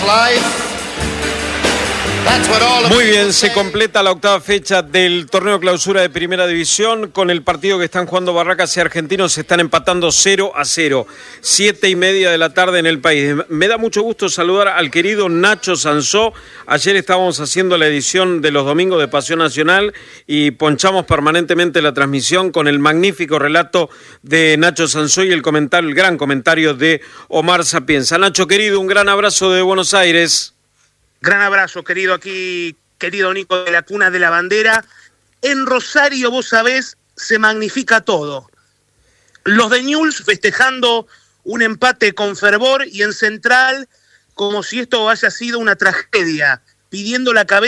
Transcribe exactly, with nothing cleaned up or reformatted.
Muy bien, se completa la octava fecha del torneo clausura de Primera División con el partido que están jugando Barracas y Argentinos. Se están empatando cero a cero, siete y media de la tarde en el país. Me da mucho gusto saludar al querido Nacho Sansó. Ayer estábamos haciendo la edición de los domingos de Pasión Nacional y ponchamos permanentemente la transmisión con el magnífico relato de Nacho Sansó y el comentario, el gran comentario de Omar Sapienza. Nacho querido, un gran abrazo de Buenos Aires. Gran abrazo, querido, aquí, querido Nico de la Cuna de la Bandera. En Rosario, vos sabés, se magnifica todo. Los de Newell's festejando un empate con fervor y en Central como si esto haya sido una tragedia, pidiendo la cabeza